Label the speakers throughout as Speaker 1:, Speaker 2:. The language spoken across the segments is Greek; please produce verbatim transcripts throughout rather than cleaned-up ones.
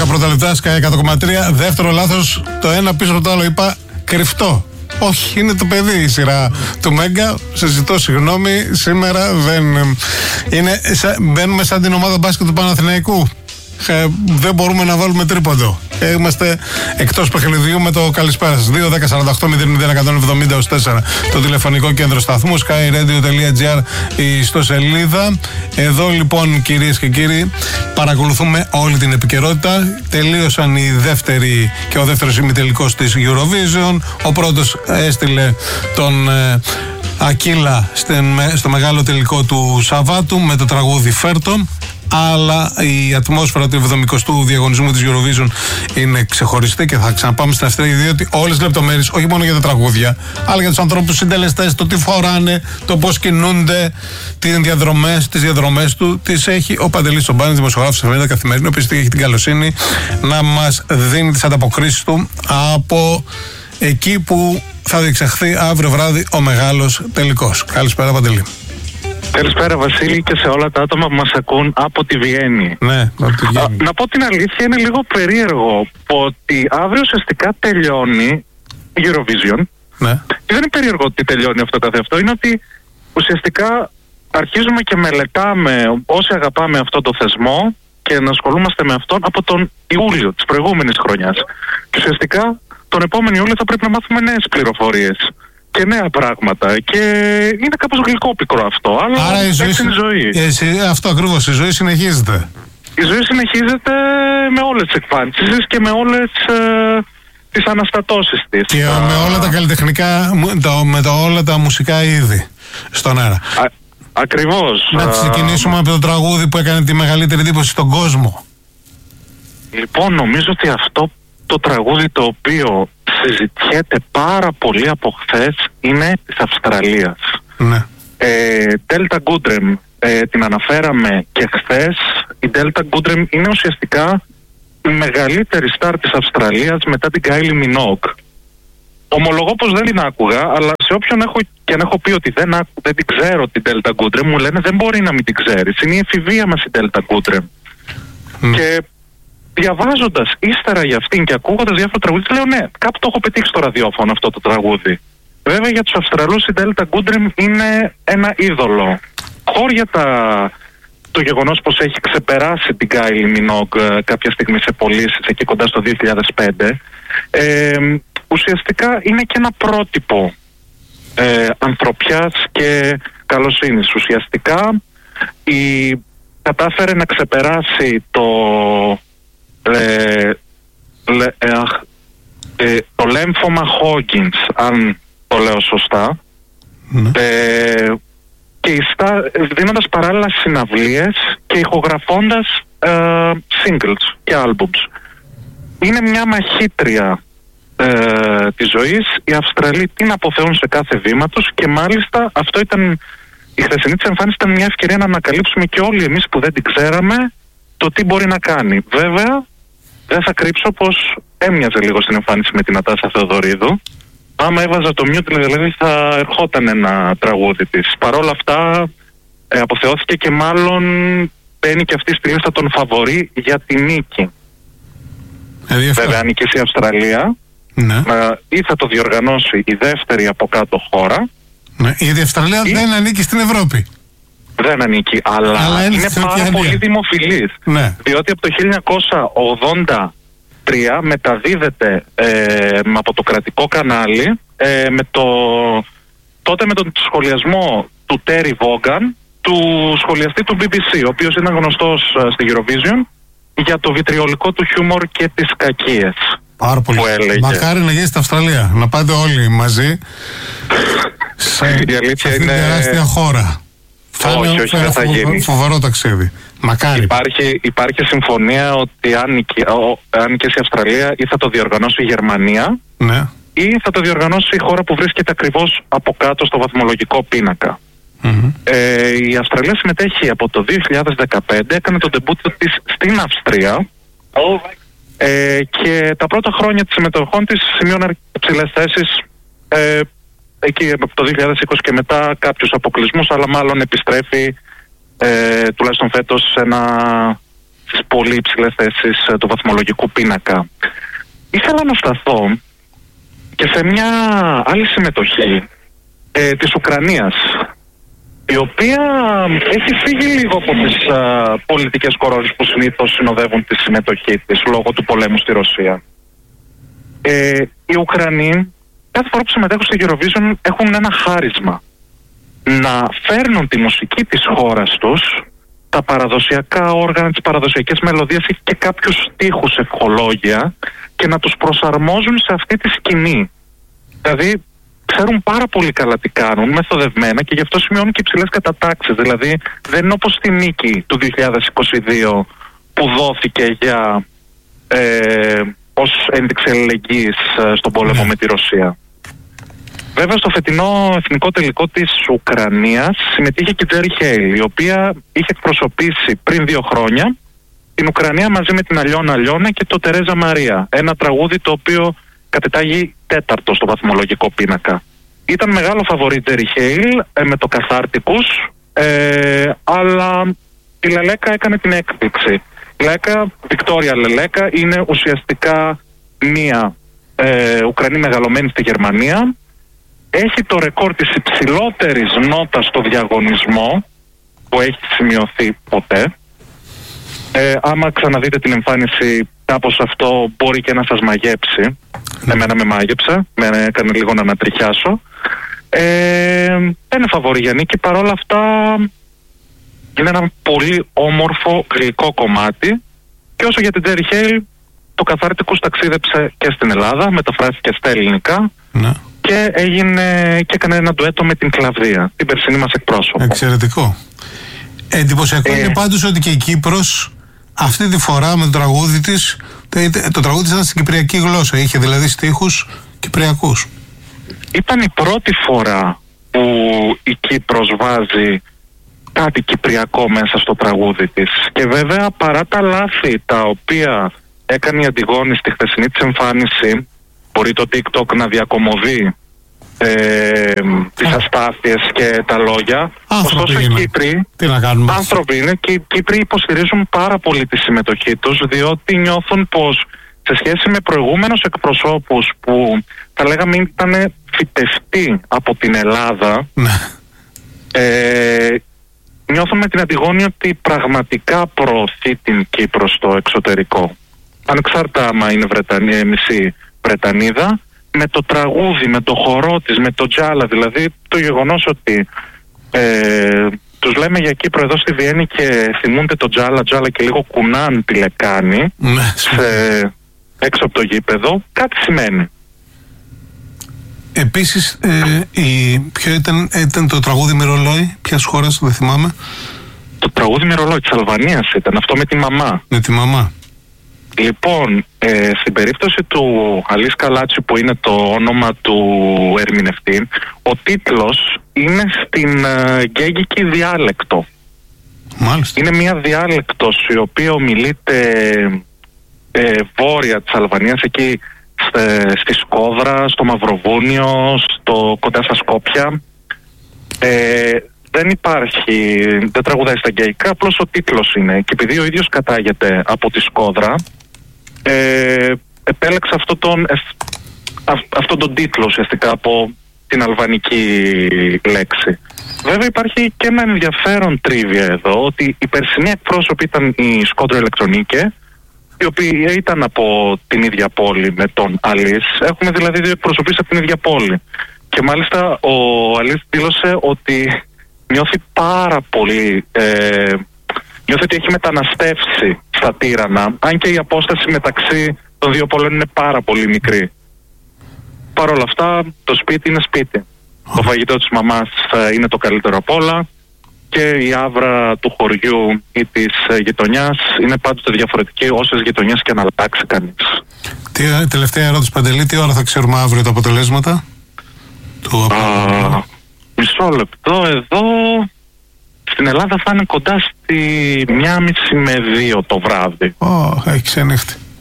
Speaker 1: δέκα πρώτα λεπτά, Sky εκατό κόμμα τρία. Δεύτερο λάθος, το ένα πίσω από το άλλο είπα κρυφτό. Όχι, είναι το παιδί η σειρά του Μέγκα. Σε ζητώ συγγνώμη, σήμερα δεν είναι. Μπαίνουμε σαν την ομάδα μπάσκετ του Παναθηναϊκού. Ε, δεν μπορούμε να βάλουμε τρίποντο. Ε, είμαστε εκτός παιχνιδιού με το καλησπέρα σας. δύο δέκα σαράντα οκτώ μηδέν μηδέν εκατόν εβδομήντα τέσσερα το τηλεφωνικό κέντρο σταθμού, sky radio τελεία gr η ιστοσελίδα. Εδώ λοιπόν, κυρίες και κύριοι, παρακολουθούμε όλη την επικαιρότητα. Τελείωσαν οι δεύτεροι και ο δεύτερος ημιτελικός της Eurovision. Ο πρώτος έστειλε τον ε, Ακύλα στο μεγάλο τελικό του Σαββάτου με το τραγούδι Φέρτο. Αλλά η ατμόσφαιρα του εβδομηκοστού διαγωνισμού της Eurovision είναι ξεχωριστή και θα ξαναπάμε στην Αυστρία, διότι όλες τις λεπτομέρειες, όχι μόνο για τα τραγούδια, αλλά για τους ανθρώπους συντελεστές, το τι φοράνε, το πώς κινούνται, τις διαδρομές, τις διαδρομές του, τις έχει ο Παντελής Τσομπάνης, δημοσιογράφος της εφημερίδας Καθημερινή, ο οποίος έχει την καλοσύνη να μας δίνει τις ανταποκρίσεις του από εκεί που θα διεξαχθεί αύριο βράδυ ο μεγάλος τελικός. Καλησπέρα, Παντελή.
Speaker 2: Καλησπέρα, Βασίλη, και σε όλα τα άτομα που μας ακούν από τη Βιέννη.
Speaker 1: Ναι, από τη Βιέννη.
Speaker 2: Α, να πω την αλήθεια, είναι λίγο περίεργο ότι αύριο ουσιαστικά τελειώνει η Eurovision.
Speaker 1: Ναι.
Speaker 2: Και δεν είναι περίεργο ότι τελειώνει αυτό καθ' αυτό, είναι ότι ουσιαστικά αρχίζουμε και μελετάμε όσοι αγαπάμε αυτό το θεσμό και να ασχολούμαστε με αυτόν από τον Ιούλιο της προηγούμενης χρονιάς. Και ουσιαστικά τον επόμενο Ιούλιο θα πρέπει να μάθουμε νέες πληροφορίες και νέα πράγματα. Και είναι κάπως γλυκόπικρο αυτό. Αλλά
Speaker 1: άρα η ζωή,
Speaker 2: είναι η ζωή.
Speaker 1: Εσύ, αυτό ακριβώς, η ζωή συνεχίζεται.
Speaker 2: Η ζωή συνεχίζεται με όλες τις εκφάνσεις και με όλες ε, τις αναστατώσεις της.
Speaker 1: Και Α, με όλα τα καλλιτεχνικά, το, με το, όλα τα μουσικά είδη στον αέρα.
Speaker 2: Α, ακριβώς.
Speaker 1: Να ξεκινήσουμε από το τραγούδι που έκανε τη μεγαλύτερη εντύπωση στον κόσμο.
Speaker 2: Λοιπόν, νομίζω ότι αυτό το τραγούδι το οποίο συζητιέται πάρα πολύ από χθες είναι της Αυστραλίας.
Speaker 1: Ναι.
Speaker 2: Ε, Delta Goodrem, ε, την αναφέραμε και χθες. Η Delta Goodrem είναι ουσιαστικά η μεγαλύτερη στάρ της Αυστραλίας μετά την Kylie Minogue. Ομολογώ πως δεν την άκουγα, αλλά σε όποιον έχω και αν έχω πει ότι δεν, άκου, δεν την ξέρω την Delta Goodrem, μου λένε δεν μπορεί να μην την ξέρεις. Είναι η εφηβεία μας η Delta Goodrem. Mm. Και διαβάζοντας ύστερα για αυτήν και ακούγοντας διάφορα τραγούδια, λέω ναι, κάπου το έχω πετύχει στο ραδιόφωνο αυτό το τραγούδι. Βέβαια για τους Αυστραλούς η Delta Goodrem είναι ένα είδωλο. Χώρια τα... το γεγονός πως έχει ξεπεράσει την Kylie Minogue κάποια στιγμή σε πωλήσεις εκεί κοντά στο δύο χιλιάδες πέντε, ε, ουσιαστικά είναι και ένα πρότυπο ε, ανθρωπιάς και καλοσύνης. Ουσιαστικά η... κατάφερε να ξεπεράσει το Ε, λε, ε, ε, το λέμφωμα Hawkins, αν το λέω σωστά, mm. ε, και δίνοντας παράλληλα συναυλίες και ηχογραφώντας ε, singles και albums. Είναι μια μαχήτρια ε, της ζωής. Οι Αυστραλοί την αποθεούν σε κάθε βήμα τους και μάλιστα αυτό ήταν, η χθεσινή της εμφάνιση ήταν μια ευκαιρία να ανακαλύψουμε και όλοι εμείς που δεν την ξέραμε το τι μπορεί να κάνει. Βέβαια, δεν θα κρύψω πως έμοιαζε λίγο στην εμφάνιση με την Νατάσα Θεοδωρίδου. Άμα έβαζα το mute, δηλαδή θα ερχόταν ένα τραγούδι της. Παρ' όλα αυτά, ε, αποθεώθηκε και μάλλον μπαίνει και αυτή στη λίστα των φαβορί για τη νίκη. Ε, Βέβαια, αν νικήσει η Αυστραλία, ναι. ε, ή θα το διοργανώσει η δεύτερη από κάτω χώρα.
Speaker 1: Ναι, γιατί η Αυστραλία ή... δεν ανήκει στην Ευρώπη.
Speaker 2: Δεν ανήκει, αλλά, αλλά είναι, είναι πάρα πολύ Ανία. δημοφιλής. Ναι. Διότι από το χίλια εννιακόσια ογδόντα τρία μεταδίδεται ε, από το κρατικό κανάλι ε, με το, τότε με τον σχολιασμό του Terry Vaughan, του σχολιαστή του μπι μπι σι, ο οποίος ήταν γνωστός uh, στη Eurovision για το βιτριολικό του χιούμορ και τις κακίες.
Speaker 1: Πάρα πολύ. Μακάρι να γίνει στην Αυστραλία, να πάτε όλοι μαζί σε,
Speaker 2: η αλήθεια
Speaker 1: σε αυτή
Speaker 2: είναι...
Speaker 1: την τεράστια χώρα.
Speaker 2: Όχι, όχι, όχι, δεν θα γίνει.
Speaker 1: Φοβερό ταξίδι. Μακάρι.
Speaker 2: Υπάρχει, υπάρχει συμφωνία ότι αν νικήσει η Αυστραλία ή θα το διοργανώσει η Γερμανία,
Speaker 1: ναι.
Speaker 2: ή θα το διοργανώσει η χώρα που βρίσκεται ακριβώς από κάτω στο βαθμολογικό πίνακα. Mm-hmm. Ε, η Αυστραλία συμμετέχει από το δύο χιλιάδες δεκαπέντε, έκανε τον ντεμπούτο της στην Αυστρία. Oh. Ε, και τα πρώτα χρόνια της συμμετοχών της σημείωνε ψηλές θέσεις. Ε, εκεί από το δύο χιλιάδες είκοσι και μετά κάποιους αποκλεισμούς, αλλά μάλλον επιστρέφει ε, τουλάχιστον φέτος σε ένα στις πολύ υψηλές θέσεις του βαθμολογικού πίνακα. Ήθελα να σταθώ και σε μια άλλη συμμετοχή ε, της Ουκρανίας, η οποία έχει φύγει λίγο από τις α, πολιτικές κορώνες που συνήθως συνοδεύουν τη συμμετοχή της λόγω του πολέμου στη Ρωσία. Ε, οι Ουκρανοί κάθε φορά που συμμετέχουν στη Eurovision έχουν ένα χάρισμα να φέρνουν τη μουσική της χώρας τους, τα παραδοσιακά όργανα, τις παραδοσιακές μελωδίες και κάποιους στίχους, ευχολόγια, και να τους προσαρμόζουν σε αυτή τη σκηνή. Δηλαδή ξέρουν πάρα πολύ καλά τι κάνουν, μεθοδευμένα, και γι' αυτό σημειώνουν και υψηλές κατατάξεις. Δηλαδή δεν είναι όπως στη νίκη του δύο χιλιάδες είκοσι δύο που δόθηκε για ε, ως ένδειξη αλληλεγγύης στον πόλεμο με τη Ρωσία. Βέβαια στο φετινό εθνικό τελικό της Ουκρανίας συμμετείχε και η Τζέρι Χέιλ, η οποία είχε εκπροσωπήσει πριν δύο χρόνια την Ουκρανία μαζί με την Αλιώνα Αλιώνα και το Τερέζα Μαρία. Ένα τραγούδι το οποίο κατετάγει τέταρτο στο βαθμολογικό πίνακα. Ήταν μεγάλο φαβορί Τζέρι Χέιλ ε, με το Καθάρτικους, ε, αλλά η Λελέκα έκανε την έκπληξη. Η Λέκα, Βικτόρια Λελέκα, είναι ουσιαστικά μία ε, Ουκρανή μεγαλωμένη στη Γερμανία. Έχει το ρεκόρ της υψηλότερης νότας στο διαγωνισμό που έχει σημειωθεί ποτέ. Ε, άμα ξαναδείτε την εμφάνιση, κάπως αυτό μπορεί και να σας μαγέψει. Mm. Εμένα με μάγεψε, με έκανε λίγο να ανατριχιάσω. Ε, δεν είναι φαβορί για νίκη, παρόλα αυτά είναι ένα πολύ όμορφο γλυκό κομμάτι. Και όσο για την Τζέρι Χέιλ, το Καθάρτικους ταξίδεψε και στην Ελλάδα, μεταφράστηκε στα ελληνικά. Mm. Και έγινε και έκανε ένα ντουέτο με την Κλαβδία, την περσινή μας εκπρόσωπο.
Speaker 1: Εξαιρετικό. Εντυπωσιακό ε, είναι πάντως ότι και η Κύπρος αυτή τη φορά με το τραγούδι της, το, το τραγούδι της ήταν στην κυπριακή γλώσσα, είχε δηλαδή στίχους κυπριακούς.
Speaker 2: Ήταν η πρώτη φορά που η Κύπρος βάζει κάτι κυπριακό μέσα στο τραγούδι της. Και βέβαια παρά τα λάθη τα οποία έκανε η Αντιγόνη στη χθεσινή της εμφάνιση, μπορεί το TikTok να διακομωδεί ε, τις αστάθειες και τα λόγια.
Speaker 1: Άνθρωποι
Speaker 2: ωστόσο οι Κύπροι,
Speaker 1: τι να κάνουμε,
Speaker 2: άνθρωποι είναι, και οι Κύπροι υποστηρίζουν πάρα πολύ τη συμμετοχή τους, διότι νιώθουν πως σε σχέση με προηγούμενους εκπροσώπους που θα λέγαμε ήταν φυτευτοί από την Ελλάδα, ε, νιώθουν με την Αντιγόνη ότι πραγματικά προωθεί την Κύπρο στο εξωτερικό. Ανεξάρτητα άμα είναι Βρετανία, μισή Βρετανίδα, με το τραγούδι, με το χορό της, με το τζάλα, δηλαδή το γεγονός ότι ε, τους λέμε για Κύπρο εδώ στη Βιέννη και θυμούνται το τζάλα, τζάλα και λίγο κουνάν τη λεκάνη σε, έξω από το γήπεδο, κάτι σημαίνει.
Speaker 1: Επίσης, ε, η, ποιο ήταν, ήταν το τραγούδι Μυρολόι, ποιας χώρας, δεν θυμάμαι.
Speaker 2: Το τραγούδι Μυρολόι της Αλβανίας ήταν, αυτό με τη μαμά.
Speaker 1: Με τη μαμά.
Speaker 2: Λοιπόν, ε, στην περίπτωση του Αλής Καλάτσι, που είναι το όνομα του ερμηνευτή, ο τίτλος είναι στην ε, γκέγικη διάλεκτο.
Speaker 1: Μάλιστα.
Speaker 2: Είναι μια διάλεκτος η οποία ομιλείται ε, βόρεια της Αλβανίας, εκεί στε, στη Σκόδρα, στο Μαυροβούνιο, στο, κοντά στα Σκόπια. Ε, δεν υπάρχει, δεν τραγουδάει στα γκέικα, απλώς ο τίτλος είναι. Και επειδή ο ίδιος κατάγεται από τη Σκόδρα, Ε, επέλεξα αυτό τον, ε, αυ, αυτόν τον τίτλο ουσιαστικά από την αλβανική λέξη. Βέβαια υπάρχει και ένα ενδιαφέρον τρίβια εδώ, ότι η περσινή εκπρόσωπη ήταν η Σκόντρα Ηλεκτρονίκε, η οποία ήταν από την ίδια πόλη με τον Αλής. Έχουμε δηλαδή δύο εκπροσωπήσεις από την ίδια πόλη. Και μάλιστα ο Αλής δήλωσε ότι νιώθει πάρα πολύ... Ε, Νιώθω ότι έχει μεταναστεύσει στα Τύρανα, αν και η απόσταση μεταξύ των δύο πόλεων είναι πάρα πολύ μικρή. Παρ' όλα αυτά, το σπίτι είναι σπίτι. Το φαγητό της μαμάς είναι το καλύτερο απ' όλα και η άβρα του χωριού ή της γειτονιάς είναι πάντοτε διαφορετική, όσες γειτονιές και να αλλάξει κανείς.
Speaker 1: Τι, τελευταία ερώτηση, Παντελή, τι ώρα θα ξέρουμε αύριο τα αποτελέσματα του
Speaker 2: Α, μισό λεπτό εδώ... Στην Ελλάδα θα είναι κοντά στη μία μισή με δύο το βράδυ.
Speaker 1: Ω, oh, έχει ξενύχτη.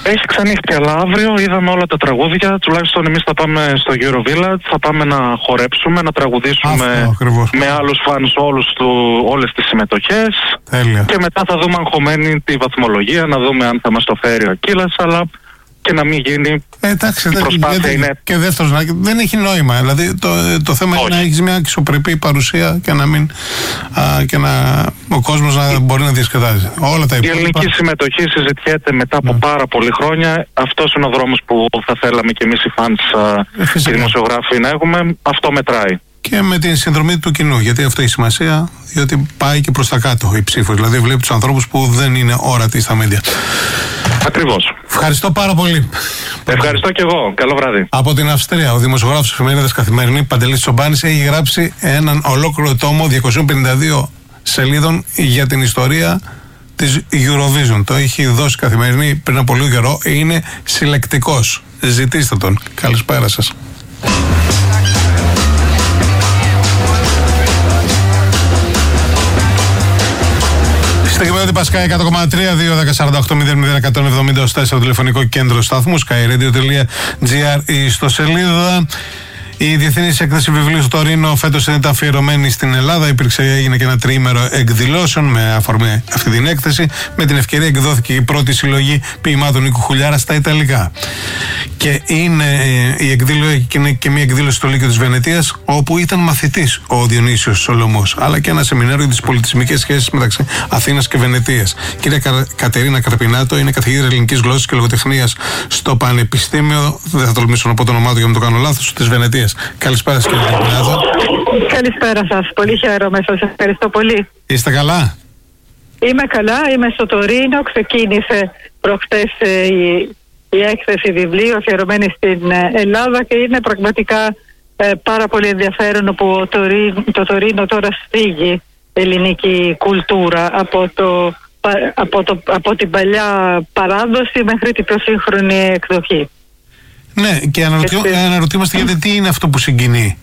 Speaker 2: Έχει ξανύχτη, αλλά αύριο είδαμε όλα τα τραγούδια. Τουλάχιστον εμείς θα πάμε στο Eurovillage, θα πάμε να χορέψουμε, να τραγουδήσουμε
Speaker 1: αυτό,
Speaker 2: με άλλους φανς όλους του, όλες τις συμμετοχές.
Speaker 1: Τέλεια.
Speaker 2: Και μετά θα δούμε αγχωμένοι τη βαθμολογία, να δούμε αν θα μας το φέρει ο Ακύλας, αλλά και να μην γίνει.
Speaker 1: Ε, εντάξει,
Speaker 2: η προσπάθεια
Speaker 1: γιατί,
Speaker 2: είναι.
Speaker 1: Και δεύτερος, δεν έχει νόημα. Δηλαδή το, το θέμα
Speaker 2: Όχι.
Speaker 1: είναι να έχεις μια αξιοπρεπή παρουσία και να μην. Α, και να, ο κόσμος να μπορεί να διασκεδάζει. Όλα τα
Speaker 2: η
Speaker 1: υπόλοιπα.
Speaker 2: ελληνική συμμετοχή συζητιέται μετά από ναι. πάρα πολλή χρόνια. Αυτός είναι ο δρόμος που θα θέλαμε και εμείς οι φανς ε, και οι δημοσιογράφοι να έχουμε. Αυτό μετράει.
Speaker 1: Και με την συνδρομή του κοινού, γιατί αυτό έχει σημασία, διότι πάει και προς τα κάτω η ψήφος. Δηλαδή βλέπει τους ανθρώπους που δεν είναι όρατοι στα μέντια.
Speaker 2: Ακριβώς.
Speaker 1: Ευχαριστώ πάρα πολύ.
Speaker 2: Ευχαριστώ και εγώ. Καλό βράδυ.
Speaker 1: Από την Αυστρία, ο δημοσιογράφος της εφημερίδας Καθημερινή, Παντελής Τσομπάνης, έχει γράψει έναν ολόκληρο τόμο διακόσιες πενήντα δύο σελίδων για την ιστορία της Eurovision. Το έχει δώσει Καθημερινή πριν από λίγο καιρό. Είναι συλλεκτικός. Ζητήστε τον. Καλησπέρα σας. Στην Κυπριακή Πασκά εκατό κόμμα τρία, δύο δέκα σαράντα οκτώ μηδέν μηδέν εκατόν εβδομήντα τέσσερα τηλεφωνικό κέντρο σταθμού skyradio τελεία gr η ιστοσελίδα. Η Διεθνής Έκθεση Βιβλίου στο Τωρίνο φέτος ήταν αφιερωμένη στην Ελλάδα. Υπήρξε, έγινε και ένα τριήμερο εκδηλώσεων με αφορμή αυτή την έκθεση. Με την ευκαιρία εκδόθηκε η πρώτη συλλογή ποιημάτων Νίκου Χουλιάρα στα Ιταλικά. Και είναι, η εκδήλωση, και είναι και μια εκδήλωση στο Λύκειο της Βενετίας, όπου ήταν μαθητής ο Διονύσιος Σολωμός, αλλά και ένα σεμινάριο για τις πολιτισμικές σχέσεις μεταξύ Αθήνας και Βενετίας. Κυρία Κα, Κατερίνα Καρπινάτο είναι καθηγήτρια ελληνικής γλώσσας και λογοτεχνίας στο Πανεπιστήμιο, δεν θα τολμήσω να πω το όνομά του για να το κάνω λάθος, της Βενετίας. Καλησπέρα σας, κύριε Καρπινάτο.
Speaker 3: Καλησπέρα σας. Πολύ χαίρομαι. Σας ευχαριστώ πολύ.
Speaker 1: Είστε καλά?
Speaker 3: Είμαι καλά. Είμαι στο Τωρίνο. Ξεκίνησε προχτές ε, η, η έκθεση βιβλίου αφιερωμένη στην ε, Ελλάδα και είναι πραγματικά ε, πάρα πολύ ενδιαφέρον που το, Τωρί, το Τωρίνο τώρα στήγει ελληνική κουλτούρα από, το, από, το, από την παλιά παράδοση μέχρι την πιο σύγχρονη εκδοχή.
Speaker 1: Ναι, και αναρωτιό, αναρωτήμαστε γιατί τι είναι αυτό που συγκινεί.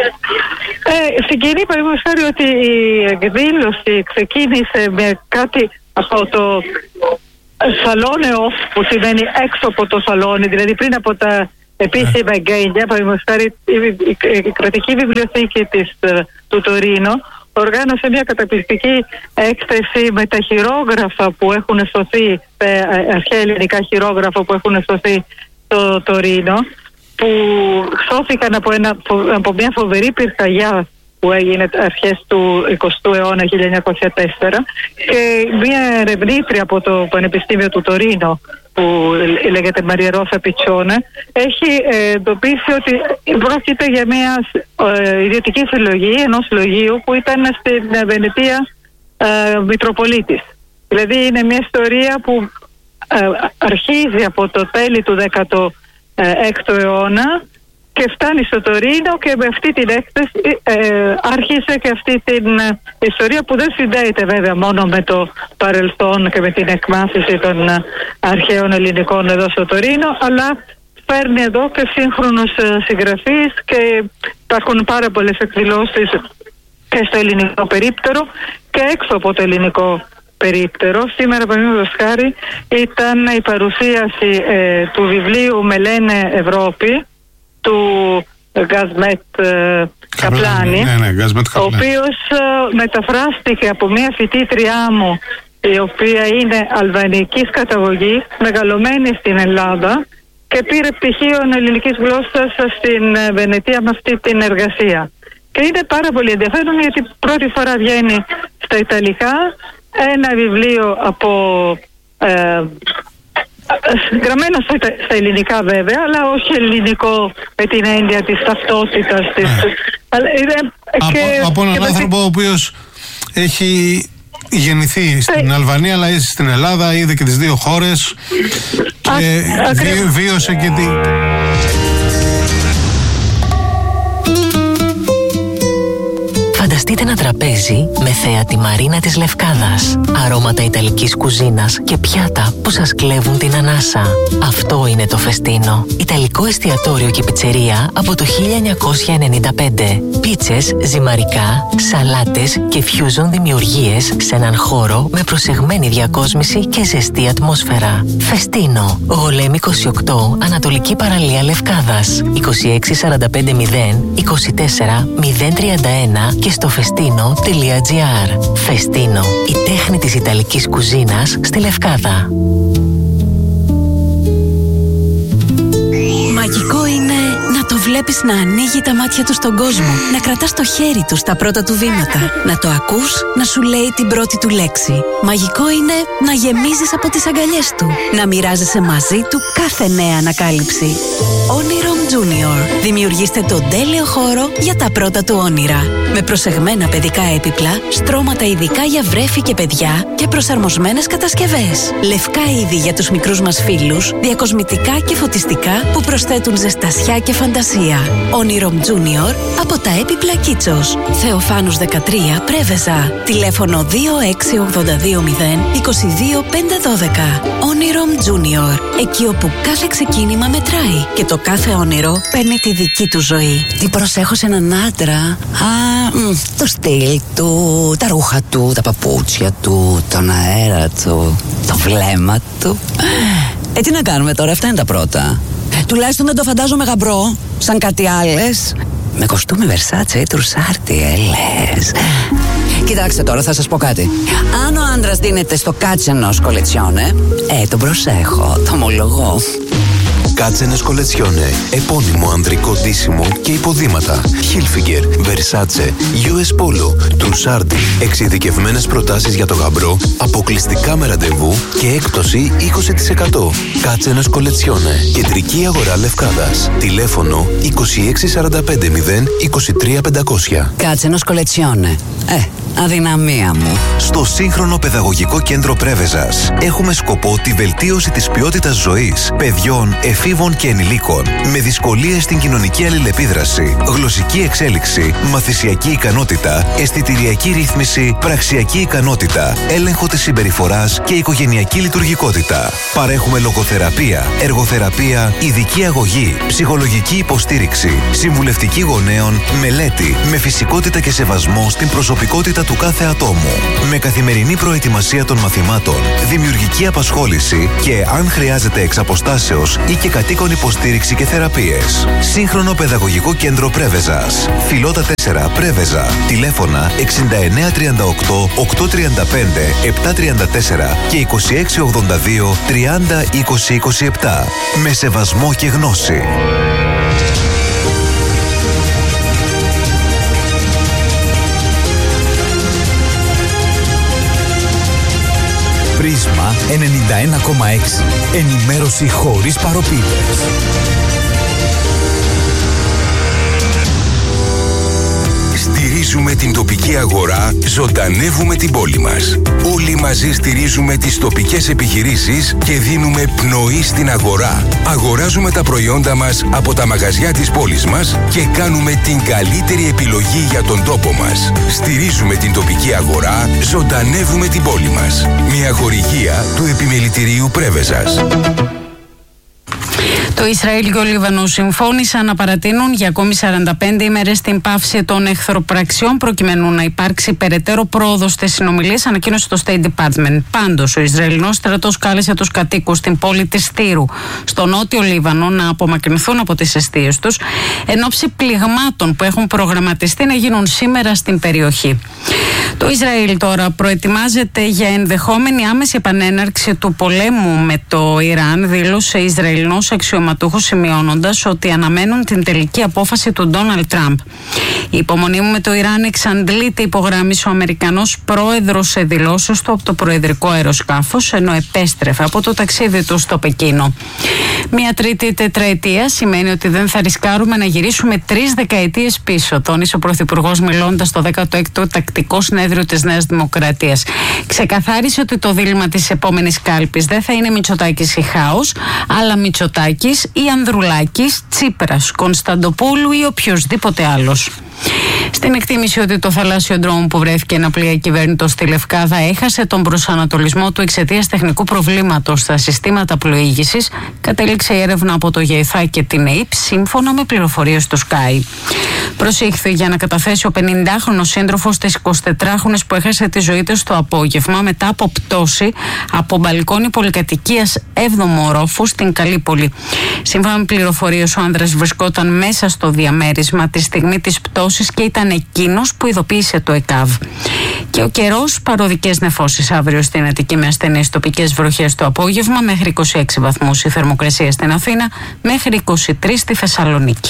Speaker 3: Ε, συγκινεί παραδείγματος χάρη ότι η εκδήλωση ξεκίνησε με κάτι από το σαλόνε off, που σημαίνει έξω από το σαλόνι, δηλαδή πριν από τα επίσημα εγγένεια. Παραδείγματος χάρη η, η, η, η κρατική βιβλιοθήκη της, του Τωρίνο οργάνωσε μια καταπληκτική έκθεση με τα χειρόγραφα που έχουν σωθεί, τα αρχαία ελληνικά χειρόγραφα που έχουν σωθεί στο Τωρίνο, που σώθηκαν από, ένα, από μια φοβερή πυρκαγιά που έγινε αρχές του εικοστού αιώνα, χίλια εννιακόσια τέσσερα, και μια ερευνήτρια από το Πανεπιστήμιο του Τωρίνο που λέγεται Μαρία Ρώσα Πιτσόνα έχει εντοπίσει ότι πρόκειται για μια ε, ιδιωτική συλλογή ενός συλλογείου που ήταν στην Βενετία ε, Μητροπολίτης. Δηλαδή είναι μια ιστορία που ε, αρχίζει από το τέλη του δέκατου έκτου αιώνα και φτάνει στο Τωρίνο, και με αυτή την έκθεση ε, άρχισε και αυτή την ε, ιστορία που δεν συνδέεται βέβαια μόνο με το παρελθόν και με την εκμάθηση των ε, αρχαίων ελληνικών εδώ στο Τωρίνο, αλλά φέρνει εδώ και σύγχρονους ε, συγγραφείς, και υπάρχουν πάρα πολλές εκδηλώσεις και στο ελληνικό περίπτερο και έξω από το ελληνικό περίπτερο. Σήμερα, παραδείγματος χάρη, ήταν η παρουσίαση ε, του βιβλίου «Με λένε Ευρώπη» του Γκασμέτ ε, Καπλάνη,
Speaker 1: ναι, ναι, Γκασμέτ Καπλάνη,
Speaker 3: ο οποίος ε, μεταφράστηκε από μια φοιτήτριά μου, η οποία είναι αλβανικής καταγωγής, μεγαλωμένη στην Ελλάδα, και πήρε πτυχίο ελληνικής γλώσσας στην ε, Βενετία με αυτή την εργασία. Και είναι πάρα πολύ ενδιαφέρον, γιατί πρώτη φορά βγαίνει στα Ιταλικά ένα βιβλίο από ε, γραμμένο στα, στα ελληνικά βέβαια, αλλά όχι ελληνικό με την έννοια της ταυτότητας της.
Speaker 1: Ναι.
Speaker 3: Αλλά είναι,
Speaker 1: από,
Speaker 3: και,
Speaker 1: από έναν
Speaker 3: και
Speaker 1: άνθρωπο ο οποίος έχει γεννηθεί στην Αλβανία αλλά είσαι στην Ελλάδα, είδε και τις δύο χώρες και
Speaker 3: Α,
Speaker 1: βί, βίωσε και τη...
Speaker 4: Φανταστείτε ένα τραπέζι με θέα τη μαρίνα της Λευκάδας, αρώματα ιταλικής κουζίνας και πιάτα που σας κλέβουν την ανάσα. Αυτό είναι το Φεστίνο. Ιταλικό εστιατόριο και πιτσερία από το χίλια εννιακόσια ενενήντα πέντε. Πίτσες, ζυμαρικά, σαλάτες και fusion δημιουργίες σε έναν χώρο με προσεγμένη διακόσμηση και ζεστή ατμόσφαιρα. Φεστίνο. Γολέμη είκοσι οκτώ, Ανατολική Παραλία Λευκάδας. είκοσι έξι σαράντα πέντε μηδέν είκοσι τέσσερα μηδέν τριάντα ένα και στο φεστίνο τελεία τζι άρ. Φεστίνο. Η τέχνη της ιταλικής κουζίνας στη Λευκάδα.
Speaker 5: Μαγικό είναι να το βλέπεις να ανοίγει τα μάτια του στον κόσμο, να κρατάς το χέρι του στα πρώτα του βήματα, να το ακούς να σου λέει την πρώτη του λέξη. Μαγικό είναι να γεμίζεις από τις αγκαλιές του, να μοιράζεσαι μαζί του κάθε νέα ανακάλυψη. Onirom Junior. Δημιουργήστε τον τέλειο χώρο για τα πρώτα του όνειρα. Με προσεγμένα παιδικά έπιπλα, στρώματα ειδικά για βρέφη και παιδιά και προσαρμοσμένες κατασκευές. Λευκά είδη για τους μικρούς μας φίλους, διακοσμητικά και φωτιστικά που προσθέτουν ζεστασιά και φαντασία. Onirom Junior από τα έπιπλα Κίτσος. Θεοφάνους δεκατρία, Πρέβεζα. Τηλέφωνο δύο έξι ογδόντα δύο μηδέν είκοσι δύο πεντακόσια δώδεκα. Onirom Junior. Εκεί όπου κάθε ξεκίνημα μετράει και το κάθε όνειρο παίρνει τη δική του ζωή.
Speaker 6: Τι προσέχω σε έναν άντρα? Α, μ, το στυλ του, τα ρούχα του, τα παπούτσια του, τον αέρα του, το βλέμμα του. Ε, τι να κάνουμε τώρα, αυτά είναι τα πρώτα. Τουλάχιστον δεν το φαντάζομαι γαμπρό, σαν κάτι άλλες. Με κοστούμι Versace ή Τρουσάρτι, ε, λες. Κοιτάξτε τώρα, θα σας πω κάτι. Αν ο άντρας δίνεται στο κάτσενος κολετσιόνε, ε, τον προσέχω, το ομολογώ.
Speaker 7: Κάτσενες κολετσιόνε, επώνυμο ανδρικό ντύσιμο και υποδήματα. Hilfiger, Versace, γιου ες Polo, Trussardi. Εξειδικευμένες προτάσεις για το γαμπρό, αποκλειστικά με ραντεβού και έκπτωση είκοσι τοις εκατό. Κάτσενες κολετσιόνε, κεντρική αγορά Λευκάδας. Τηλέφωνο είκοσι έξι σαράντα πέντε μηδέν είκοσι τρία πεντακόσια.
Speaker 6: Κάτσενος κολετσιόνε. Ε, αδυναμία μου.
Speaker 7: Στο σύγχρονο παιδαγωγικό κέντρο Πρέβεζας έχουμε σκοπό τη βελτίωση της ποιότητας ζωής παιδιών, εφήβων και ενηλίκων με δυσκολίες στην κοινωνική αλληλεπίδραση, γλωσσική εξέλιξη, μαθησιακή ικανότητα, αισθητηριακή ρύθμιση, πραξιακή ικανότητα, έλεγχο της συμπεριφοράς και οικογενειακή λειτουργικότητα. Παρέχουμε λογοθεραπεία, εργοθεραπεία, ειδική αγωγή, ψυχολογική υποστήριξη, συμβουλευτική γονέων, μελέτη με φυσικότητα και σεβασμό στην προσωπικότητα του κάθε ατόμου. Με καθημερινή προετοιμασία των μαθημάτων, δημιουργική απασχόληση και, αν χρειάζεται εξ αποστάσεως ή και κατοίκον υποστήριξη και θεραπείες. Σύγχρονο παιδαγωγικό κέντρο Πρέβεζας. Φιλότα τέσσερα, Πρέβεζα. Τηλέφωνα εξήντα εννέα τριάντα οκτώ οκτακόσια τριάντα πέντε επτακόσια τριάντα τέσσερα και είκοσι έξι ογδόντα δύο τριάντα είκοσι είκοσι επτά. Με σεβασμό και γνώση.
Speaker 8: Πρίσμα ενενήντα ένα κόμμα έξι. Ενημέρωση χωρίς παροπίδες.
Speaker 9: Στηρίζουμε την τοπική αγορά, ζωντανεύουμε την πόλη μας. Όλοι μαζί στηρίζουμε τις τοπικές επιχειρήσεις και δίνουμε πνοή στην αγορά. Αγοράζουμε τα προϊόντα μας από τα μαγαζιά της πόλης μας και κάνουμε την καλύτερη επιλογή για τον τόπο μας. Στηρίζουμε την τοπική αγορά, ζωντανεύουμε την πόλη μας. Μια χορηγία του Επιμελητηρίου Πρέβεζας.
Speaker 10: Το Ισραήλ και ο Λίβανος συμφώνησαν να παρατείνουν για ακόμη σαράντα πέντε ημέρες την πάυση των εχθροπραξιών προκειμένου να υπάρξει περαιτέρω πρόοδος στις συνομιλίες, ανακοίνωσε το State Department. Πάντως, ο Ισραηλινός στρατός κάλεσε τους κατοίκους στην πόλη της Τύρου, στο νότιο Λίβανο, να απομακρυνθούν από τις εστίες τους εν ώψη πληγμάτων που έχουν προγραμματιστεί να γίνουν σήμερα στην περιοχή. Το Ισραήλ τώρα προετοιμάζεται για ενδεχόμενη άμεση επανέναρξη του πολέμου με το Ιράν, δήλωσε Ισραηλινός αξιωματούχος, σημειώνοντας ότι αναμένουν την τελική απόφαση του Ντόναλντ Τραμπ. Η υπομονή μου με το Ιράν εξαντλείται, υπογράμμισε ο Αμερικανός πρόεδρος σε δηλώσεις του από το προεδρικό αεροσκάφος, ενώ επέστρεφε από το ταξίδι του στο Πεκίνο. Μια τρίτη τετραετία σημαίνει ότι δεν θα ρισκάρουμε να γυρίσουμε τρεις δεκαετίες πίσω, τόνισε ο Πρωθυπουργός μιλώντας στο δέκατο έκτο τακτικό συνέδριο της Νέας Δημοκρατίας. Ξεκαθάρισε ότι το δίλημμα της επόμενης κάλπης δεν θα είναι Μητσοτάκης ή Χάος, αλλά Μητσοτάκης ή Ανδρουλάκης, Τσίπρας, Κωνσταντοπούλου ή οποιοδήποτε άλλος. Στην εκτίμηση ότι το θαλάσσιο ντρόουν που βρέθηκε ένα πλοίο κυβέρνητο στη Λευκάδα έχασε τον προσανατολισμό του εξαιτίας τεχνικού προβλήματος στα συστήματα πλοήγησης, κατέληξε η έρευνα από το ΓΕΙΘΑ και την ΕΙΠ, σύμφωνα με πληροφορίες του Sky. Προσήχθη για να καταθέσει ο πενηντάχρονος σύντροφος της εικοσιτετράχρονης που έχασε τη ζωή της το απόγευμα μετά από πτώση από μπαλκόνι πολυκατοικίας έβδομου ορόφου στην Καλύπολη. Σύμφωνα με πληροφορίες, ο άνδρας βρισκόταν μέσα στο διαμέρισμα τη στιγμή της πτώσης και ήταν εκείνος που ειδοποίησε το ΕΚΑΒ. Και ο καιρός, παροδικές νεφώσεις αύριο στην Αττική με ασθενείς τοπικές βροχές το απόγευμα, μέχρι είκοσι έξι βαθμούς η θερμοκρασία στην Αθήνα, μέχρι είκοσι τρεις στη Θεσσαλονίκη.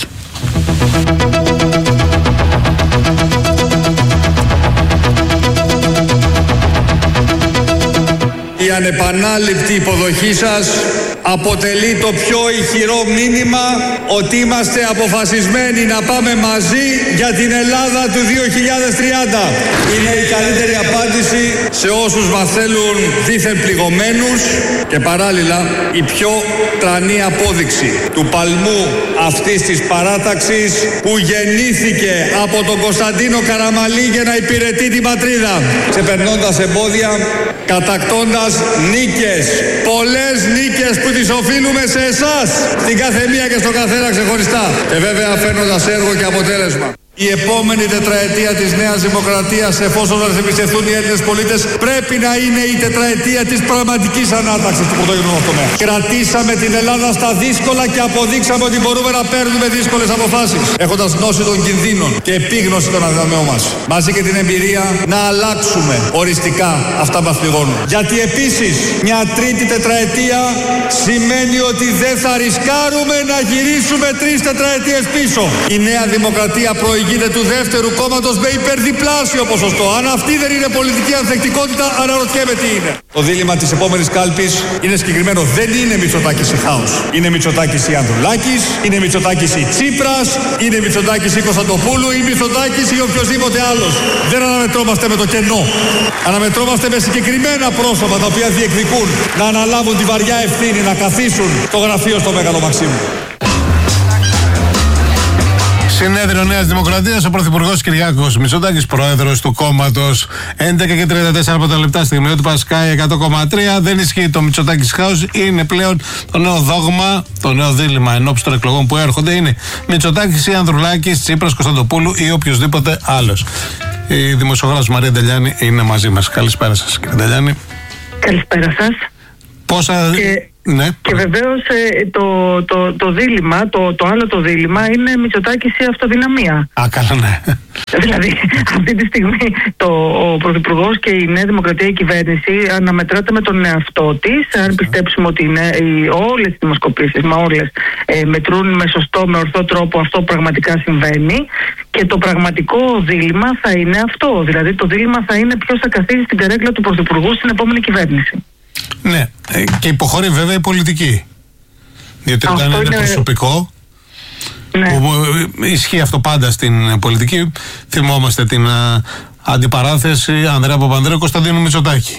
Speaker 11: Η ανεπανάληπτη υποδοχή σας αποτελεί το πιο ηχηρό μήνυμα ότι είμαστε αποφασισμένοι να πάμε μαζί για την Ελλάδα του δύο χιλιάδες τριάντα. Είναι η καλύτερη απάντηση σε όσους μας θέλουν δήθεν πληγωμένους και παράλληλα η πιο τρανή απόδειξη του παλμού αυτής της παράταξης που γεννήθηκε από τον Κωνσταντίνο Καραμαλή για να υπηρετεί την πατρίδα, ξεπερνώντας εμπόδια, κατακτώντας νίκες, πολλές νίκες που τις οφείλουμε σε εσάς, στην καθεμία και στον καθένα ξεχωριστά, και βέβαια φέρνοντας έργο και αποτέλεσμα. Η επόμενη τετραετία της Νέας Δημοκρατίας, εφόσον μας εμπιστευτούν οι Έλληνες πολίτες, πρέπει να είναι η τετραετία της πραγματικής ανάταξης του πρωτογενού τομέα. Κρατήσαμε την Ελλάδα στα δύσκολα και αποδείξαμε ότι μπορούμε να παίρνουμε δύσκολες αποφάσεις, έχοντας γνώση των κινδύνων και επίγνωση των αδυναμιών μας. Μαζί και την εμπειρία να αλλάξουμε οριστικά αυτά που μας πληγώνουν. Γιατί επίσης μια τρίτη τετραετία σημαίνει ότι δεν θα ρισκάρουμε να γυρίσουμε τρεις τετραετίες πίσω. Η Νέα Δημοκρατία προηγείται του δεύτερου κόμματος με υπερδιπλάσιο ποσοστό. Αν αυτή δεν είναι πολιτική ανθεκτικότητα, αναρωτιέμαι τι είναι. Το δίλημμα της επόμενης κάλπης είναι συγκεκριμένο. Δεν είναι Μητσοτάκης ή Χάος. Είναι Μητσοτάκης ή Ανδρουλάκης, είναι Μητσοτάκης ή Τσίπρας, είναι Μητσοτάκης ή Κωνσταντοπούλου ή Μητσοτάκης ή οποιοδήποτε άλλος. Δεν αναμετρώμαστε με το κενό. Αναμετρώμαστε με συγκεκριμένα πρόσωπα τα οποία διεκδικούν να αναλάβουν τη βαριά ευθύνη να καθίσουν στο γραφείο στο Μέγαλο Μαξίμου.
Speaker 1: Συνέδριο Νέας Δημοκρατίας, ο Πρωθυπουργός Κυριάκος Μητσοτάκης, πρόεδρος του κόμματος. έντεκα και τριάντα τέσσερα από τα λεπτά, στιγμιότυπα Sky εκατό κόμμα τρία. Δεν ισχύει το Μητσοτάκης Χάος. Είναι πλέον το νέο δόγμα, το νέο δίλημμα ενόψει των εκλογών που έρχονται. Είναι Μητσοτάκης ή Ανδρουλάκης, Τσίπρας, Κωνσταντοπούλου ή οποιοδήποτε άλλος. Η δημοσιογράφος Μαρία Ντελιάνη είναι μαζί μας. Καλησπέρα σας, κύριε Ντελιάνη.
Speaker 3: Καλησπέρα σας.
Speaker 1: Πόσα.
Speaker 3: Και...
Speaker 1: Ναι.
Speaker 3: Και βεβαίως ε, το, το, το δίλημμα, το, το άλλο το δίλημμα είναι Μητσοτάκης ή αυτοδυναμία.
Speaker 1: Α, καλά, ναι.
Speaker 3: Δηλαδή, αυτή τη στιγμή το, ο Πρωθυπουργός και η Νέα Δημοκρατία, η κυβέρνηση, αναμετράται με τον εαυτό της. Αν πιστέψουμε ότι είναι, οι, όλες οι δημοσκοπήσεις, μα όλες, ε, μετρούν με σωστό, με ορθό τρόπο, αυτό πραγματικά συμβαίνει. Και το πραγματικό δίλημμα θα είναι αυτό. Δηλαδή, το δίλημμα θα είναι ποιος θα καθίσει στην καρέκλα του Πρωθυπουργού στην επόμενη κυβέρνηση.
Speaker 1: Ναι, και υποχωρεί βέβαια η πολιτική. Διότι όταν είναι, είναι προσωπικό, ναι. Που ισχύει αυτό πάντα στην πολιτική. Θυμόμαστε την α, αντιπαράθεση Ανδρέα Παπανδρέου Κωνσταντίνου Μητσοτάκη.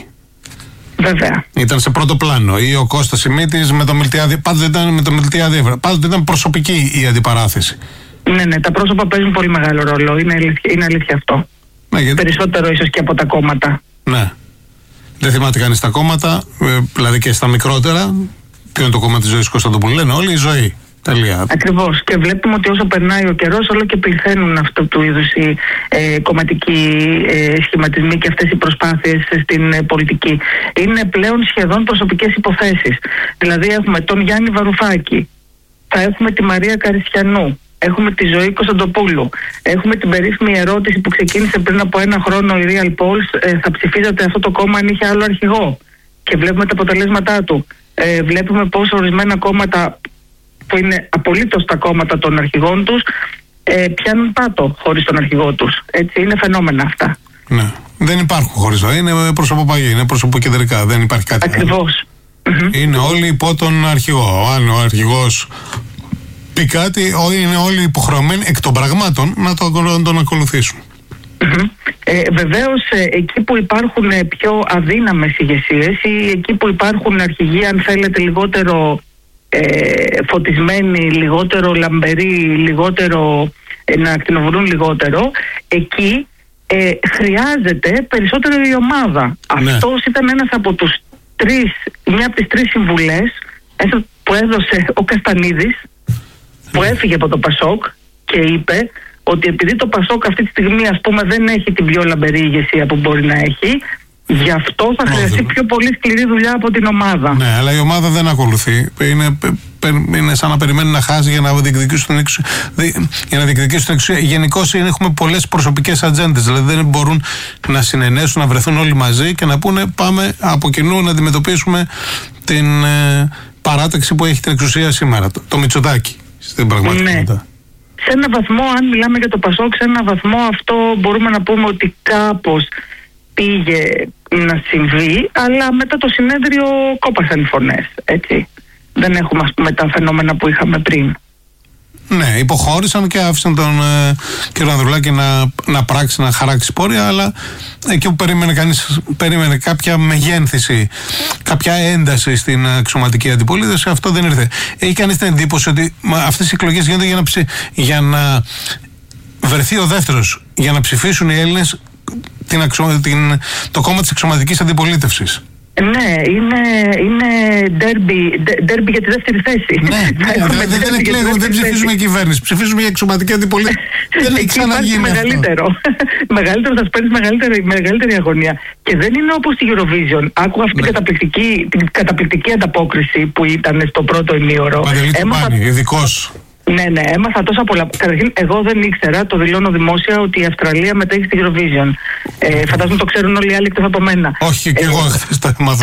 Speaker 3: Βέβαια.
Speaker 1: Ήταν σε πρώτο πλάνο. Ή ο Κώστας Σιμίτης με το Μιλτιάδη. Πάντοτε ήταν με το Μιλτιάδη. Πάντοτε ήταν προσωπική η αντιπαράθεση.
Speaker 3: Ναι, ναι, τα πρόσωπα παίζουν πολύ μεγάλο ρόλο. Είναι αλήθεια, είναι αλήθεια αυτό. Ναι, γιατί... Περισσότερο ίσως και από τα κόμματα.
Speaker 1: Ναι. Δεν θυμάται κανείς τα κόμματα, δηλαδή και στα μικρότερα. Ποιο είναι το κόμμα της ζωής Κωνσταντοπούλου? Λένε όλοι η ζωή. Τελεία.
Speaker 3: Ακριβώς. Και βλέπουμε ότι όσο περνάει ο καιρός, όλο και πληθαίνουν αυτού του είδους οι ε, κομματικοί ε, σχηματισμοί και αυτές οι προσπάθειες στην ε, πολιτική. Είναι πλέον σχεδόν προσωπικές υποθέσεις. Δηλαδή έχουμε τον Γιάννη Βαρουφάκη, θα έχουμε τη Μαρία Καριστιανού, έχουμε τη Ζωή Κωνσταντοπούλου, έχουμε την περίφημη ερώτηση που ξεκίνησε πριν από ένα χρόνο η Real Polls, ε, θα ψηφίζατε αυτό το κόμμα αν είχε άλλο αρχηγό? Και βλέπουμε τα αποτελέσματά του. Ε, βλέπουμε πως ορισμένα κόμματα που είναι απολύτως τα κόμματα των αρχηγών τους ε, πιάνουν πάτο χωρίς τον αρχηγό τους. Έτσι, είναι φαινόμενα αυτά.
Speaker 1: Ναι. Δεν υπάρχουν χωρίς ζωή, είναι προσωποπαγή, είναι προσωποκεντρικά, δεν υπάρχει κάτι.
Speaker 3: Ακριβώς.
Speaker 1: Mm-hmm. Είναι όλοι υπό τον αρχηγό. Αν ο αρχηγός πει κάτι, είναι όλοι υποχρεωμένοι εκ των πραγμάτων να, το, να τον ακολουθήσουν.
Speaker 12: Mm-hmm. Ε, βεβαίως ε, εκεί που υπάρχουν ε, πιο αδύναμες ηγεσίες ή εκεί που υπάρχουν αρχηγοί, αν θέλετε, λιγότερο ε, φωτισμένοι, λιγότερο λαμπεροί, λιγότερο ε, να ακτινοβολούν λιγότερο, εκεί ε, χρειάζεται περισσότερο η ομάδα. Ναι. Αυτός ήταν ένας από τους τρεις, μια από τις τρεις συμβουλές που έδωσε ο Καστανίδης, που έφυγε από το Πασόκ και είπε ότι επειδή το Πασόκ αυτή τη στιγμή, ας πούμε, δεν έχει την πιο λαμπερή ηγεσία που μπορεί να έχει, γι' αυτό θα χρειαστεί πιο πολύ σκληρή δουλειά από την ομάδα.
Speaker 1: Ναι, αλλά η ομάδα δεν ακολουθεί. Είναι, είναι σαν να περιμένει να χάσει για να διεκδικήσουν την εξουσία. Για να διεκδικήσουν την εξουσία. Γενικώς έχουμε πολλές προσωπικές ατζέντες. Δηλαδή δεν μπορούν να συνενέσουν, να βρεθούν όλοι μαζί και να πούνε πάμε από κοινού να αντιμετωπίσουμε την ε, παράταξη που έχει την εξουσία σήμερα. Το, το Μητσοτάκη στην πραγματικότητα. Ναι.
Speaker 12: Σε έναν βαθμό, αν μιλάμε για το Πασόκ, σε έναν βαθμό αυτό μπορούμε να πούμε ότι κάπως πήγε να συμβεί, αλλά μετά το συνέδριο κόπασαν οι φωνές, έτσι. Δεν έχουμε, ας πούμε, τα φαινόμενα που είχαμε πριν.
Speaker 1: Ναι, υποχώρησαν και άφησαν τον ε, κύριο Ανδρουλάκη να, να πράξει, να χαράξει πόρια, αλλά εκεί που περίμενε κανείς, περίμενε κάποια μεγένθηση, κάποια ένταση στην αξιωματική αντιπολίτευση, αυτό δεν ήρθε. Έχει κανείς την εντύπωση ότι αυτές οι εκλογές γίνονται για να, ψη, για να βρεθεί ο δεύτερος, για να ψηφίσουν οι Έλληνες την αξιο, την, το κόμμα της αξιωματικής αντιπολίτευσης.
Speaker 12: Ναι, είναι, είναι ντέρμπι, ντέρμπι για τη δεύτερη θέση.
Speaker 1: Ναι, ναι, δεν, δεν εκλέγουν, δεν ψηφίζουμε κυβέρνηση, ψηφίζουμε για εξωματική αντιπολίτευση. Δεν έχει ξαναγίνει
Speaker 12: μεγαλύτερο. μεγαλύτερο θα παίρνει μεγαλύτερη, μεγαλύτερη αγωνία. Και δεν είναι όπως η Eurovision. Άκουγα αυτή ναι. καταπληκτική, την καταπληκτική ανταπόκριση που ήταν στο πρώτο ημίωρο.
Speaker 1: Παντελή Τσουπάνη, ειδικός.
Speaker 12: Ναι, ναι, έμαθα τόσα πολλά. Καταρχήν, εγώ δεν ήξερα, το δηλώνω δημόσια, ότι η Αυστραλία μετέχει στην Eurovision. Ε, φαντάζομαι το ξέρουν όλοι οι άλλοι εκτός από μένα.
Speaker 1: Όχι, και ε, εγώ χθες το έμαθα.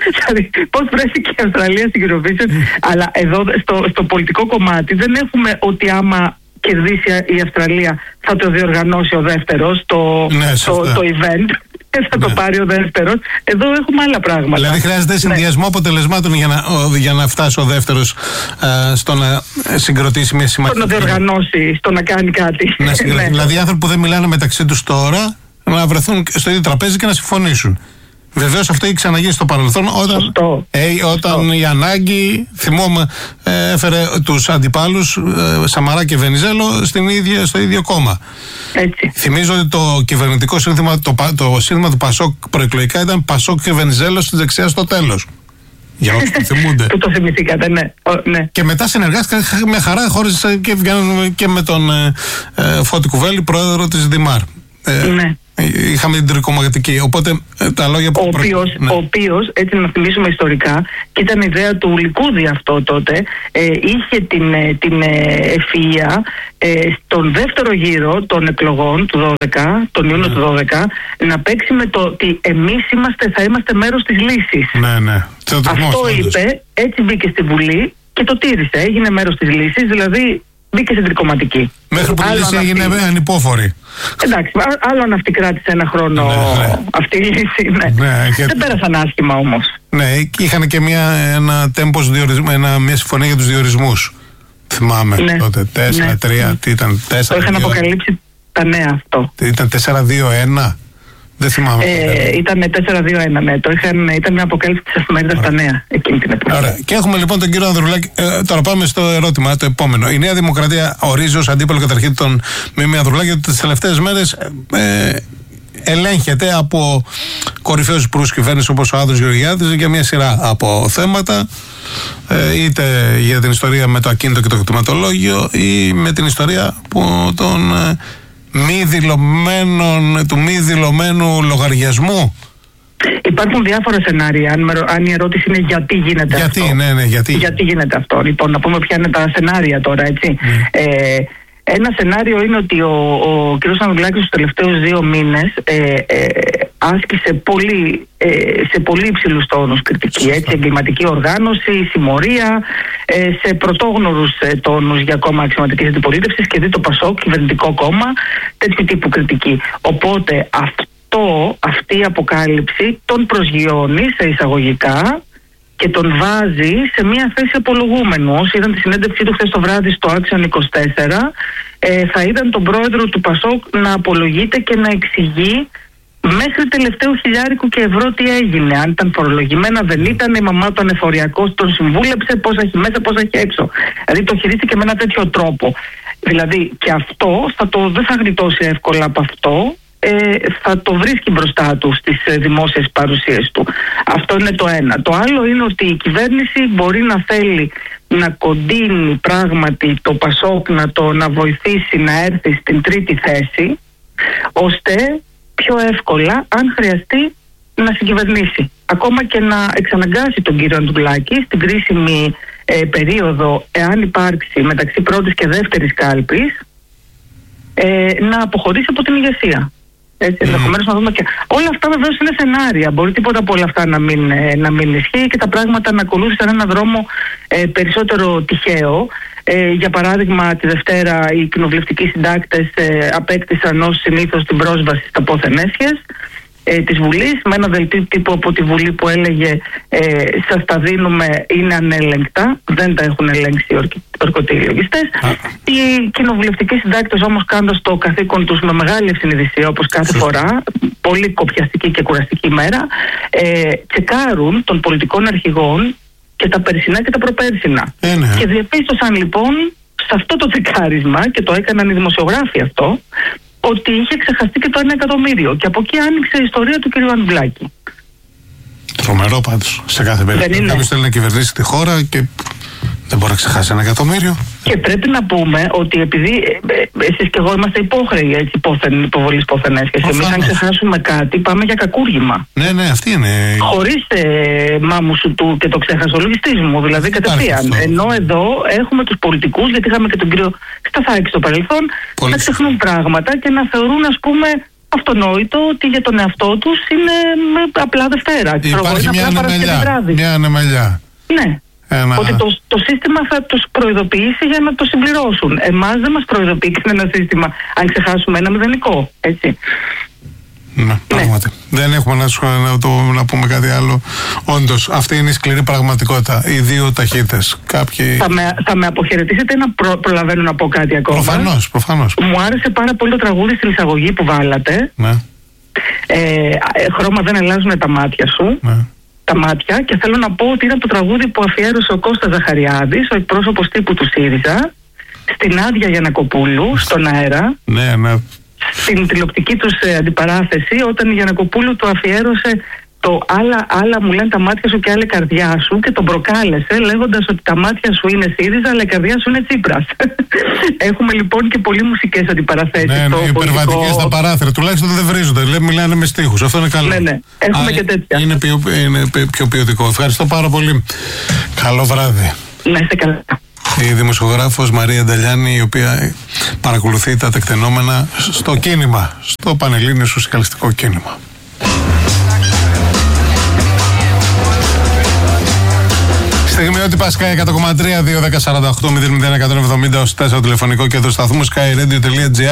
Speaker 12: Πώς βρέθηκε η Αυστραλία στην Eurovision. Αλλά εδώ στο, στο πολιτικό κομμάτι δεν έχουμε ότι άμα κερδίσει η Αυστραλία θα το διοργανώσει ο δεύτερος το,
Speaker 1: ναι,
Speaker 12: το, το event. Θα το ναι. πάρει ο δεύτερος. Εδώ έχουμε άλλα πράγματα.
Speaker 1: Δηλαδή χρειάζεται συνδυασμό ναι. αποτελεσμάτων για να, για να φτάσει ο δεύτερος α, στο να συγκροτήσει μια συμμαχία.
Speaker 12: Στο να διοργανώσει, στο να κάνει κάτι.
Speaker 1: Να ναι. Δηλαδή οι άνθρωποι που δεν μιλάνε μεταξύ τους τώρα να βρεθούν στο ίδιο τραπέζι και να συμφωνήσουν. Βεβαίως αυτό έχει ξαναγίνει στο παρελθόν όταν, ε, όταν η ανάγκη, θυμόμαι, ε, έφερε τους αντιπάλους ε, Σαμαρά και Βενιζέλο στην ίδια, στο ίδιο κόμμα.
Speaker 12: Έτσι.
Speaker 1: Θυμίζω ότι το κυβερνητικό σύνθημα, το, το σύνθημα του Πασόκ προεκλογικά ήταν Πασόκ και Βενιζέλο στη δεξιά στο τέλος. Για όσους το θυμούνται.
Speaker 12: Που το θυμηθήκατε, ναι. ναι.
Speaker 1: Και μετά συνεργάστηκαν με χαρά, χώρισε και, και με τον ε, ε, Φώτη Κουβέλη, πρόεδρο της Δημάρ. Ε, ναι. Είχαμε την τρικομματική. Οπότε τα λόγια που.
Speaker 12: Ο οποίος, ναι. ο οποίος, έτσι να θυμίσουμε ιστορικά, και ήταν ιδέα του Λικούδη αυτό τότε, ε, είχε την, την ευφυΐα ε, στον δεύτερο γύρο των εκλογών του δώδεκα, τον Ιούνιο ναι. του δώδεκα, να παίξει με το ότι εμείς είμαστε, θα είμαστε μέρος της λύσης.
Speaker 1: Ναι, ναι.
Speaker 12: Αυτό είπε, έτσι μπήκε στη Βουλή και το τήρησε. Έγινε μέρος της λύσης, δηλαδή. Μπήκε στην τρικομματική.
Speaker 1: Μέχρι που η λύση έγινε ανυπόφορη.
Speaker 12: Εντάξει, άλλο αν αυτή κράτησε ένα χρόνο ναι, ναι. αυτή η λύση. Ναι. Ναι, και... Δεν πέρασαν άσχημα όμως.
Speaker 1: Ναι, είχαν και μια, ένα τέμπος διορισμού, ένα, μια συμφωνία για τους διορισμούς. Θυμάμαι ναι. τότε. τέσσερα τρία, ναι. τι ήταν, τέσσερα.
Speaker 12: Το είχαν αποκαλύψει τα νέα αυτό.
Speaker 1: Ήταν τέσσερα δύο ένα. Δεν θυμάμαι.
Speaker 12: Ε, ήταν τέσσερα δύο ένα, ναι. Το είχαν, ήταν μια αποκάλυψη της εφημερίδας στα νέα εκείνη την εποχή.
Speaker 1: Ωραία. Και έχουμε λοιπόν τον κύριο Ανδρουλάκη. Ε, τώρα πάμε στο ερώτημα, το επόμενο. Η Νέα Δημοκρατία ορίζει ως αντίπαλο καταρχήν τον Μίμη Ανδρουλάκη ότι τις τελευταίες μέρες ε, ελέγχεται από κορυφαίους υπουργούς κυβέρνησης όπως ο Άδωνης Γεωργιάδης για μια σειρά από θέματα. Ε, είτε για την ιστορία με το ακίνητο και το κτηματολόγιο ή με την ιστορία που τον. Ε, Μη δηλωμένων, του μη δηλωμένου λογαριασμού.
Speaker 12: Υπάρχουν διάφορα σενάρια. Αν, αν η ερώτηση είναι γιατί γίνεται
Speaker 1: γιατί,
Speaker 12: αυτό.
Speaker 1: Ναι, ναι, γιατί.
Speaker 12: γιατί γίνεται αυτό. Λοιπόν, να πούμε ποια είναι τα σενάρια τώρα, έτσι. Mm. Ε, ένα σενάριο είναι ότι ο, ο κ. Ανδρουλάκης στους τελευταίους δύο μήνες ε, ε, άσκησε πολύ, ε, σε πολύ υψηλούς τόνους κριτική, έτσι, εγκληματική οργάνωση, συμμορία, ε, σε πρωτόγνωρους ε, τόνους για κόμμα αξιωματικής αντιπολίτευσης και δει το Πασόκ, κυβερνητικό κόμμα, τέτοιου τύπου κριτική. Οπότε αυτό, αυτή η αποκάλυψη τον προσγειώνει σε εισαγωγικά και τον βάζει σε μια θέση απολογούμενου. Όσοι είδαν τη συνέντευξή του χθες το βράδυ στο Action είκοσι τέσσερα, ε, θα είδαν τον πρόεδρο του Πασόκ να απολογείται και να εξηγεί μέχρι τελευταίο χιλιάρικο και ευρώ τι έγινε. Αν ήταν φορολογημένα, δεν ήταν, η μαμά του ανεφοριακός τον συμβούλεψε, πόσα έχει μέσα, πόσα έχει έξω. Δηλαδή το χειρίστηκε με ένα τέτοιο τρόπο. Δηλαδή και αυτό θα το, δεν θα γλιτώσει εύκολα από αυτό. Ε, θα το βρίσκει μπροστά του στις ε, δημόσιες παρουσίες του. Αυτό είναι το ένα. Το άλλο είναι ότι η κυβέρνηση μπορεί να θέλει να κοντίνει πράγματι το Πασόκ, να το να βοηθήσει να έρθει στην τρίτη θέση, ώστε πιο εύκολα, αν χρειαστεί, να συγκυβερνήσει. Ακόμα και να εξαναγκάσει τον κύριο Ανδρουλάκη στην κρίσιμη ε, περίοδο, εάν υπάρξει μεταξύ πρώτης και δεύτερης κάλπης, ε, να αποχωρήσει από την ηγεσία. Έτσι, ενδεχομένως να δούμε και. Όλα αυτά βεβαίως είναι σενάρια. Μπορεί τίποτα από όλα αυτά να μην, να μην ισχύει και τα πράγματα να ακολούθησαν έναν δρόμο ε, περισσότερο τυχαίο. Ε, για παράδειγμα, τη Δευτέρα οι κοινοβουλευτικοί συντάκτες ε, απέκτησαν ως συνήθως την πρόσβαση στα πόθεν έσχες ε, της Βουλής, με ένα δελτίο τύπου από τη Βουλή που έλεγε ε, σας τα δίνουμε, είναι ανέλεγκτα, δεν τα έχουν ελέγξει οι ορκωτοί λογιστές. Οι κοινοβουλευτικοί συντάκτες όμως, κάνοντας το καθήκον τους με μεγάλη ευσυνειδησία, όπως κάθε φορά, πολύ κοπιαστική και κουραστική ημέρα, ε, τσεκάρουν των πολιτικών αρχηγών και τα περσινά και τα προπέρσινα. Ε, ναι. Και διαπίστωσαν λοιπόν σε αυτό το τσεκάρισμα, και το έκαναν οι δημοσιογράφοι αυτό, ότι είχε ξεχαστεί και το ένα εκατομμύριο. Και από εκεί άνοιξε η ιστορία του κ. Ανδρουλάκη.
Speaker 1: Τρομερό πάντως σε κάθε περίπτωση. Κάποιος θέλει να κυβερνήσει τη χώρα και δεν μπορεί να ξεχάσει ένα εκατομμύριο.
Speaker 12: Και πρέπει να πούμε ότι επειδή ε, εσείς και εγώ είμαστε υπόχρεοι έτσι, υπόθεν, υποβολής πόθεν έσχεση, εμείς αν ξεχάσουμε κάτι πάμε για κακούργημα.
Speaker 1: Ναι, ναι, αυτή είναι.
Speaker 12: Χωρίς ε, μάμου σου του και το ξέχασε ο λογιστής μου, δηλαδή κατευθείαν. Ενώ εδώ έχουμε τους πολιτικούς, γιατί είχαμε και τον κύριο Σταθάκη στο παρελθόν, Πολύ να ξεχνούν πράγματα και να θεωρούν, ας πούμε, αυτονόητο ότι για τον εαυτό τους είναι απλά Δευτέρα.
Speaker 1: Υπάρχει μια ανεμελιά. Μια ανεμελιά.
Speaker 12: Ναι. Ένα... Ότι το, το σύστημα θα τους προειδοποιήσει για να το συμπληρώσουν. Εμάς δεν μας προειδοποιεί ένα σύστημα αν ξεχάσουμε ένα μηδενικό. Έτσι.
Speaker 1: Ναι, πράγματι. Ναι. Δεν έχουμε να, να, το, να πούμε κάτι άλλο. Όντως, αυτή είναι η σκληρή πραγματικότητα. Οι δύο ταχύτητες. Κάποιοι...
Speaker 12: Θα με, θα με αποχαιρετήσετε να προ, προλαβαίνω να πω κάτι ακόμα.
Speaker 1: Προφανώς, προφανώς.
Speaker 12: Μου άρεσε πάρα πολύ το τραγούδι στην εισαγωγή που βάλατε.
Speaker 1: Ναι.
Speaker 12: Ε, χρώμα δεν αλλάζουν τα μάτια σου.
Speaker 1: Ναι.
Speaker 12: Τα μάτια, και θέλω να πω ότι είναι το τραγούδη που αφιέρωσε ο Κώστας Ζαχαριάδης, ο εκπρόσωπος τύπου του ΣΥΡΙΖΑ, στην Άντια Γιαννακοπούλου, στον αέρα.
Speaker 1: Ναι, ναι.
Speaker 12: Στην τηλεοπτική τους ε, αντιπαράθεση, όταν η Γιαννακοπούλου του αφιέρωσε το άλλα, άλλα μου λένε τα μάτια σου και άλλα η καρδιά σου, και τον προκάλεσε λέγοντας ότι τα μάτια σου είναι ΣΥΡΙΖΑ αλλά η καρδιά σου είναι Τσίπρας. Έχουμε λοιπόν και πολλοί μουσικές αντιπαραθέσεις.
Speaker 1: Ναι, ναι, υπερβατικές στα παράθυρα, τουλάχιστον δεν βρίζονται, λέμε, μιλάνε με στίχους, αυτό είναι καλό.
Speaker 12: Ναι, ναι, έχουμε Α, και τέτοια.
Speaker 1: Είναι πιο, είναι πιο ποιοτικό. Ευχαριστώ πάρα πολύ. Καλό βράδυ.
Speaker 12: Να είστε καλά.
Speaker 1: Η δημοσιογράφος Μαρία Νταλιάννη, η οποία παρακολουθεί τα τεκτενόμενα στο κίνημα, στο πανελλήνιο σοσιαλιστικό κίνημα. Στιγμιότυπα Sky εκατό κόμμα τρία, δύο δέκα σαράντα οκτώ μηδέν μηδέν εκατόν εβδομήντα ως τέσσερα τηλεφωνικό κέντρο σταθμού skyradio.gr.